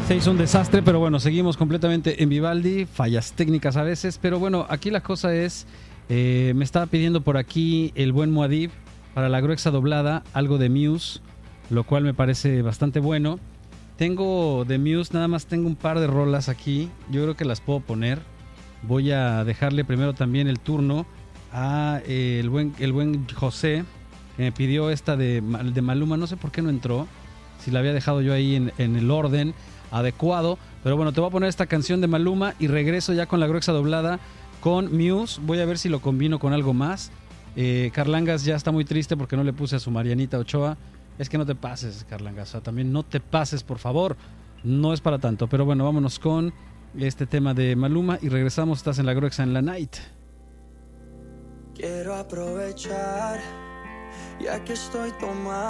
Se hizo un desastre, pero bueno, seguimos completamente en Vivaldi, fallas técnicas a veces, pero bueno, aquí la cosa es, me estaba pidiendo por aquí el buen Muad'Dib para la gruesa doblada, algo de Muse, lo cual me parece bastante bueno. Tengo de Muse, nada más tengo un par de rolas aquí, yo creo que las puedo poner. Voy a dejarle primero también el turno a el buen José, que me pidió esta de Maluma, no sé por qué no entró, si la había dejado yo ahí en el orden adecuado, pero bueno, te voy a poner esta canción de Maluma y regreso ya con la gruesa doblada con Muse. Voy a ver si lo combino con algo más. Carlangas ya está muy triste porque no le puse a su Marianita Ochoa. Es que no te pases, Carlangas, o sea, también no te pases, por favor, no es para tanto, pero bueno, vámonos con este tema de Maluma y regresamos. Estás en la gruesa en la night. Quiero aprovechar, ya que estoy tomando